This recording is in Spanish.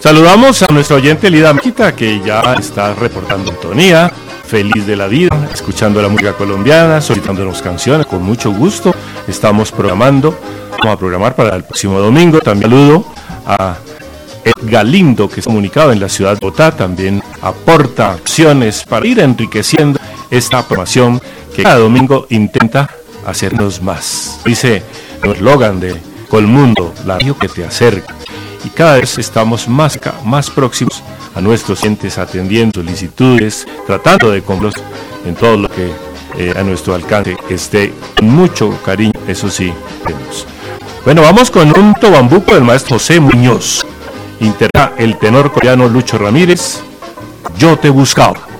Saludamos a nuestra oyente Lida Maquita, que ya está reportando sintonía, feliz de la vida, escuchando la música colombiana, solicitándonos canciones, con mucho gusto. Estamos programando, vamos a programar para el próximo domingo. También saludo a Ed Galindo, que está comunicado en la ciudad de Bogotá, también aporta acciones para ir enriqueciendo esta programación que cada domingo intenta hacernos más. Dice el eslogan de Colmundo, la radio que te acerca. Y cada vez estamos más próximos a nuestros clientes, atendiendo solicitudes, tratando de comprarlos en todo lo que a nuestro alcance esté, con mucho cariño, eso sí, tenemos. Bueno, vamos con un tobambuco del maestro José Muñoz. Interpreta el tenor coreano Lucho Ramírez, Yo te buscaba.